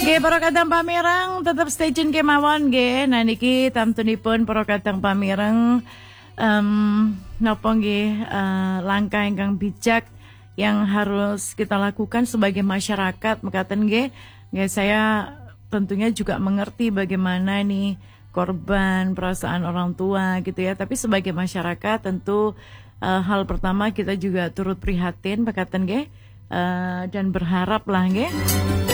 Ge para kadang pamirang tetap stay tune kemawon ge. Nah niki tamtunipun para kadang pamirang napa nggih langkah ingkang bijak yang harus kita lakukan sebagai masyarakat mekaten nggih. Nggih saya tentunya juga mengerti bagaimana nih korban perasaan orang tua gitu ya. Tapi sebagai masyarakat tentu hal pertama kita juga turut prihatin mekaten nggih dan berharap lah nggih